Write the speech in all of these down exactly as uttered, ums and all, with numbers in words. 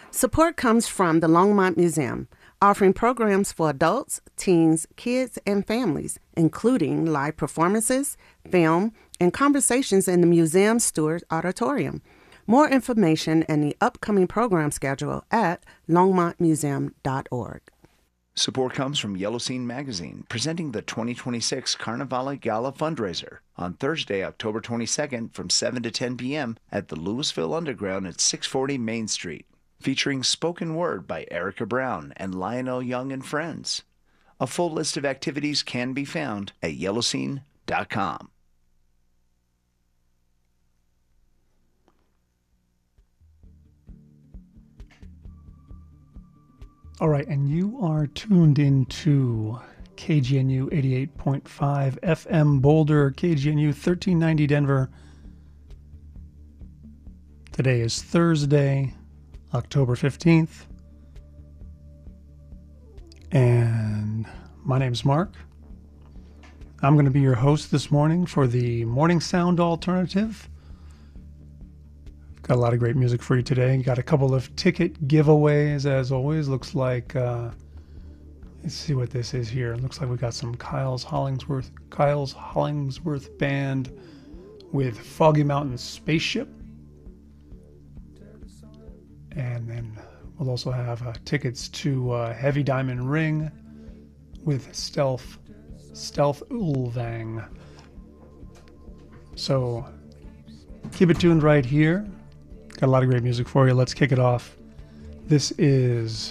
Support comes from the Longmont Museum, offering programs for adults, teens, kids, and families, including live performances, film, and conversations in the museum's Stewart Auditorium. More information and the upcoming program schedule at longmont museum dot org. Support comes from Yellow Scene Magazine, presenting the twenty twenty-six Carnivale Gala fundraiser on Thursday, October twenty-second from seven to ten p.m. at the Louisville Underground at six forty Main Street, featuring spoken word by Erica Brown and Lionel Young and Friends. A full list of activities can be found at yellow scene dot com. All right, and you are tuned into K G N U eighty-eight point five F M Boulder, K G N U thirteen ninety Denver. Today is Thursday, October fifteenth. And my name's Mark. I'm going to be your host this morning for the Morning Sound Alternative. Got a lot of great music for you today. Got a couple of ticket giveaways, as always. Looks like, uh, let's see what this is here. Looks like we got some Kyle's Hollingsworth, Kyle's Hollingsworth Band with Foggy Mountain Spaceship. And then we'll also have uh, tickets to uh, Heavy Diamond Ring with Stealth, Stealth Ulvang. So keep it tuned right here. Got a lot of great music for you. Let's kick it off. This is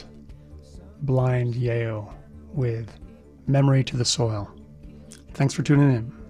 Blind Yeo with Memory to the Soil. Thanks for tuning in.